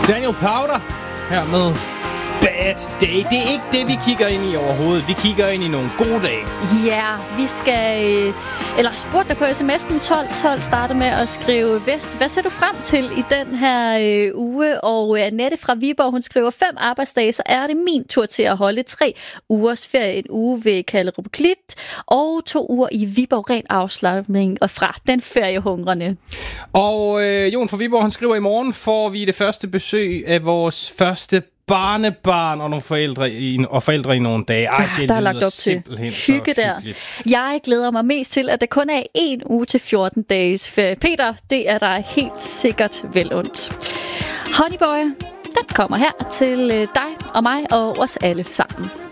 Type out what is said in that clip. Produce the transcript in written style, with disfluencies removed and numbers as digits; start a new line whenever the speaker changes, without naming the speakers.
Daniel Powter her med Bad Day. Det er ikke det, vi kigger ind i overhovedet. Vi kigger ind i nogle gode dage.
Ja, vi skal... Eller spurgte dig på sms'en 1212 starte med at skrive Vest. Hvad ser du frem til i den her uge? Og Annette fra Viborg, hun skriver 5 arbejdsdage, så er det min tur til at holde 3 ugers ferie. En uge ved Kallerup Klit og 2 uger i Viborg. Ren afslapning og fra den feriehungrende.
Og Jon fra Viborg, han skriver, i morgen får vi det første besøg af vores første barnebarn og nogle forældre i nogle dage. Ej, det
der er lagt op til hygge der. Jeg glæder mig mest til, at det kun er 1 uge til 14 dages ferie. Peter, det er der helt sikkert vel ondt. Honeyboy, den kommer her til dig og mig og os alle sammen.